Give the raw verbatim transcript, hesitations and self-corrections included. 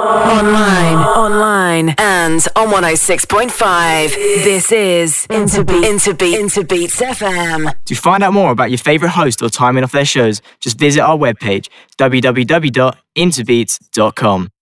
Online, online, and on one oh six point five. This is Interbeat, Interbeat, Interbeats F M. To find out more about your favourite host or timing of their shows, just visit our webpage, w w w dot interbeats dot com.